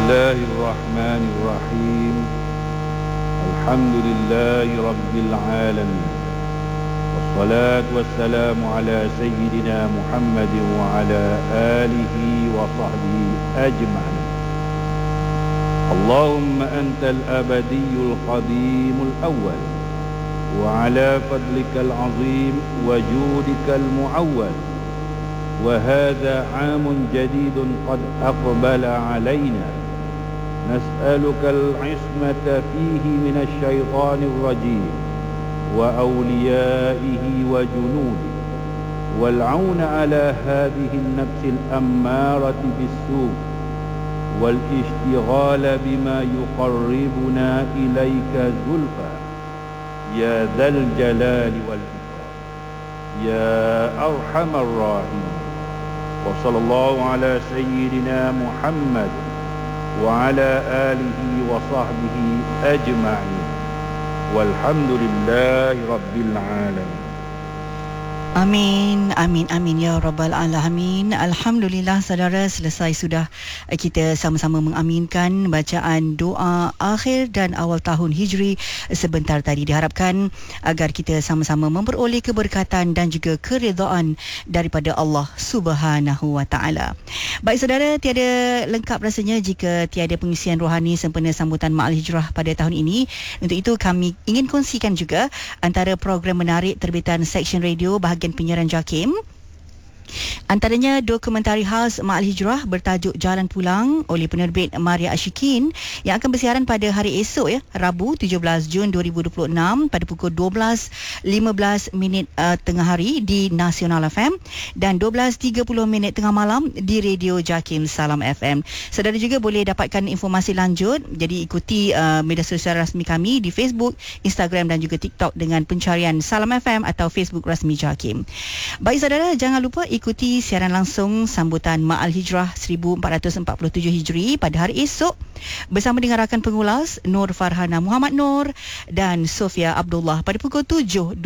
الله الرحمن الرحيم. الحمد لله رب العالمين، والصلاة والسلام على سيدنا محمد وعلى آله وصحبه أجمعين. اللهم أنت الأبدي القديم الأول، وعلى فضلك العظيم وجودك المعول، وهذا عام جديد قد أقبل علينا، نسألك العصمة فيه من الشيطان الرجيم وأوليائه وجنوده، والعون على هذه النفس الأمارة بالسوء، والاشتغال بما يقربنا إليك زلفى، يا ذا الجلال والإكرام يا أرحم الراحمين. وصلى الله على سيدنا محمد وعلى آله وصحبه أجمعين، والحمد لله رب العالمين. Amin, amin, amin ya Rabbal Alamin. Alhamdulillah saudara, selesai sudah kita sama-sama mengaminkan bacaan doa akhir dan awal tahun Hijri sebentar tadi. Diharapkan agar kita sama-sama memperoleh keberkatan dan juga keredaan daripada Allah Subhanahu wa Ta'ala. Baik saudara, tiada lengkap rasanya jika tiada pengisian rohani sempena sambutan Ma'al Hijrah pada tahun ini. Untuk itu kami ingin kongsikan juga antara program menarik terbitan Seksyen Radio bahagian penyiaran JAKIM. Antaranya dokumentari khas Ma'al Hijrah bertajuk Jalan Pulang oleh penerbit Maria Ashikin yang akan bersiaran pada hari esok ya, Rabu 17 Jun 2026 pada pukul 12.15 tengah hari di Nasional FM dan 12.30 tengah malam di Radio JAKIM Salam FM. Saudara juga boleh dapatkan informasi lanjut, jadi ikuti media sosial rasmi kami di Facebook, Instagram dan juga TikTok dengan pencarian Salam FM atau Facebook rasmi JAKIM. Baik saudara, jangan lupa ikuti siaran langsung sambutan Ma'al Hijrah 1447 Hijri pada hari esok bersama dengan rakan pengulas Nur Farhana Muhammad Nur dan Sofia Abdullah pada pukul 7.25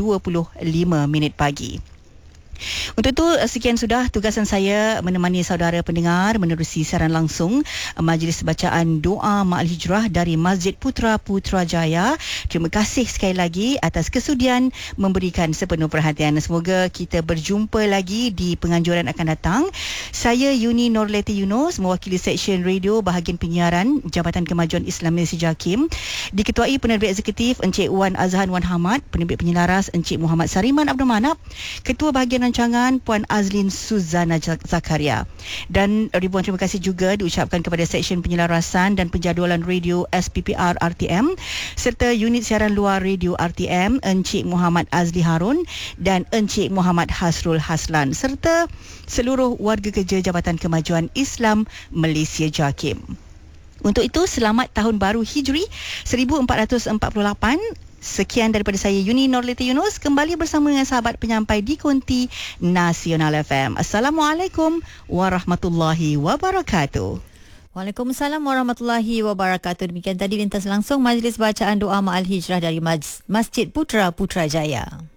pagi. Untuk itu, sekian sudah tugasan saya menemani saudara pendengar menerusi siaran langsung majlis bacaan doa Ma'al Hijrah dari Masjid Putra Putrajaya. Terima kasih sekali lagi atas kesudian memberikan sepenuh perhatian. Semoga kita berjumpa lagi di penganjuran akan datang. Saya Yuni Norleti Yunus, mewakili Seksyen Radio bahagian penyiaran Jabatan Kemajuan Islam Malaysia JAKIM, diketuai penerbit eksekutif Encik Wan Azhan Wan Hamad, penerbit penyelaras Encik Muhammad Sariman Abdul Manap, Ketua Bahagian Rancangan Puan Azlin Suzana Zakaria. Dan ribuan terima kasih juga diucapkan kepada Seksyen Penyelarasan dan Penjadualan Radio SPPR RTM serta unit siaran luar Radio RTM Encik Muhammad Azli Harun dan Encik Muhammad Hasrul Haslan serta seluruh warga kerja Jabatan Kemajuan Islam Malaysia JAKIM. Untuk itu, selamat Tahun Baru Hijri 1448. Sekian daripada saya Yuni Norleti Yunus, kembali bersama dengan sahabat penyampai di Konti Nasional FM. Assalamualaikum warahmatullahi wabarakatuh. Waalaikumsalam warahmatullahi wabarakatuh. Demikian tadi lintas langsung majlis bacaan doa Ma'al Hijrah dari Masjid Putra Putrajaya.